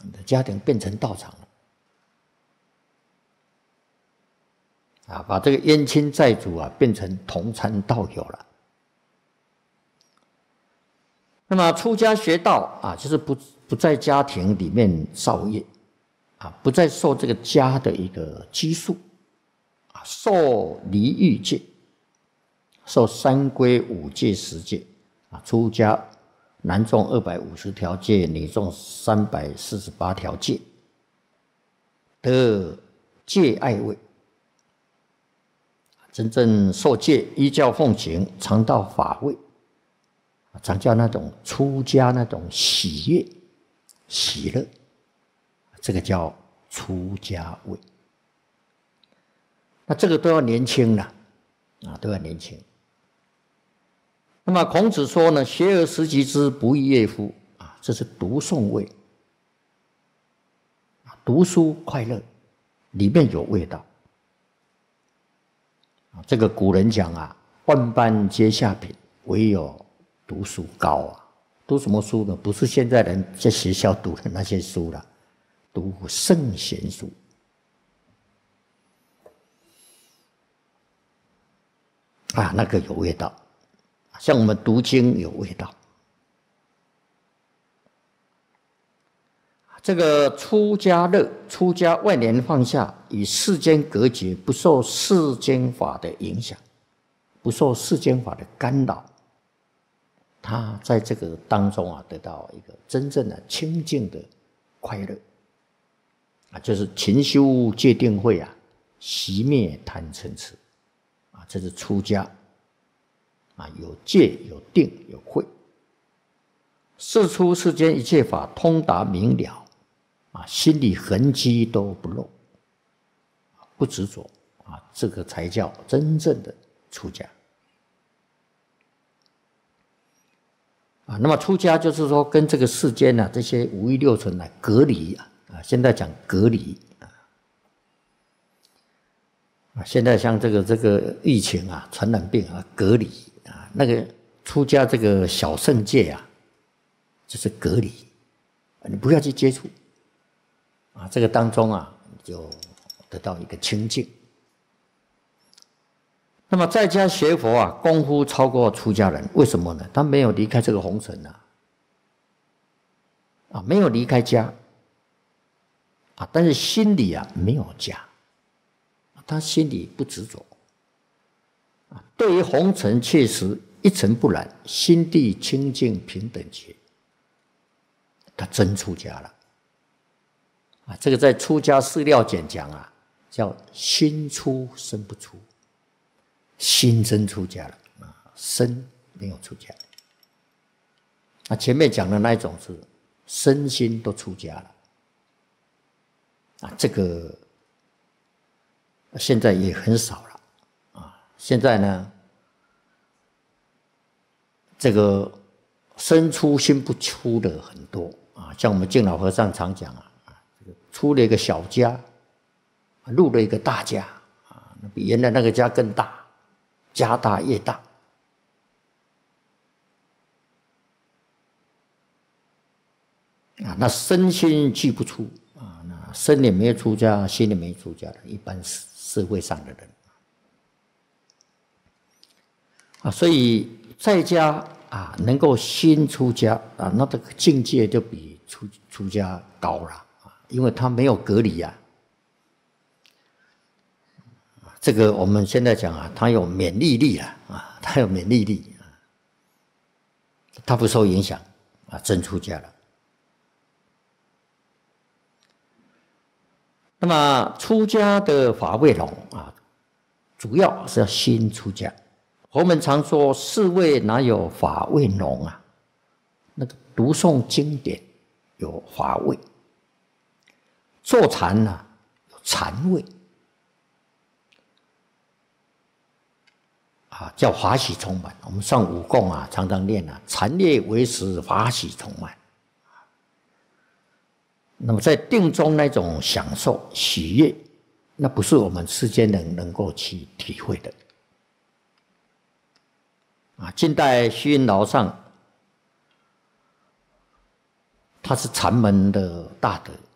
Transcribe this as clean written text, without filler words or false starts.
你的家庭变成道场了，把这个冤亲债主变成同参道友了。那么出家学道就是不在家庭里面造业不再受这个家的一个拘束受离欲戒，受三规五戒十戒出家男众250条戒，女众348条戒，得戒爱位，真正受戒，依教奉行，常到法位，常叫那种出家那种喜悦、喜乐，这个叫出家位。那这个都要年轻了都要年轻。那么孔子说呢，学而时习之，不亦乐乎这是读诵位，读书快乐，里面有味道。这个古人讲万般皆下品，唯有读书高读什么书呢？不是现在人在学校读的那些书了，读圣贤书。那个有味道，像我们读经有味道。这个出家乐，出家万年放下，与世间隔绝，不受世间法的影响，不受世间法的干扰，他在这个当中得到一个真正的清净的快乐就是勤修戒定慧熄灭贪嗔痴这是出家有戒有定有慧，事出世间一切法通达明了心里痕迹都不露，不执着这个才叫真正的出家那么出家就是说跟这个世间这些五欲六尘隔离现在讲隔离现在像这个疫情传染病隔离那个出家这个小圣戒就是隔离，你不要去接触这个当中你就得到一个清净。那么在家学佛功夫超过出家人，为什么呢？他没有离开这个红尘没有离开家但是心里没有家，他心里不执着对于红尘确实一尘不染，心地清净平等觉，他真出家了这个在出家释料简讲叫心出身不出，心真出家了身没有出家。前面讲的那一种是身心都出家了这个现在也很少了现在呢这个身出心不出的很多像我们净老和尚常讲出了一个小家入了一个大家比原来那个家更大，家大业大那身心俱不出那身也没有出家，心也没出家的一般社会上的人所以在家能够心出家那这个境界就比出家高了因为他没有隔离这个我们现在讲他有免疫力他有免疫力他不受影响真出家了。那么出家的法味浓主要是要心出家。佛门常说世味哪有法味浓那个读诵经典有法味，坐禅有禅味叫法喜充满。我们上武功常常念禅悦为实，法喜充满。那么在定中那种享受喜悦，那不是我们世间人能够去体会的近代虚云老上它是禅门的大德，